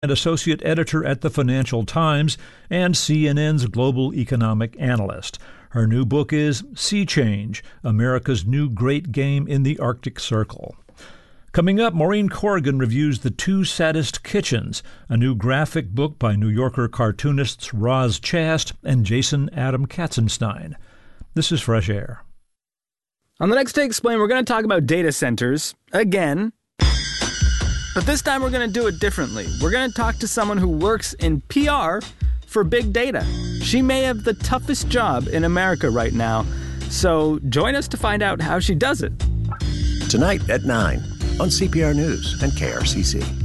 and associate editor at the Financial Times and CNN's global economic analyst. Her new book is Sea Change, America's New Great Game in the Arctic Circle. Coming up, Maureen Corrigan reviews The Two Saddest Kitchens, a new graphic book by New Yorker cartoonists Roz Chast and Jason Adam Katzenstein. This is Fresh Air. On the next Take Explain, we're going to talk about data centers again. But this time we're going to do it differently. We're going to talk to someone who works in PR for big data. She may have the toughest job in America right now, so join us to find out how she does it. Tonight at 9 on CPR News and KRCC.